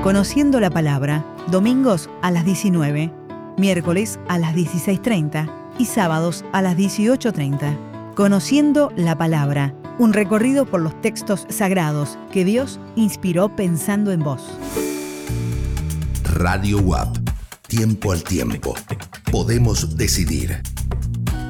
Conociendo la Palabra, domingos a las 19, miércoles a las 16:30 y sábados a las 18:30. Conociendo la Palabra, un recorrido por los textos sagrados que Dios inspiró pensando en vos. Radio UAP. Tiempo al tiempo. Podemos decidir.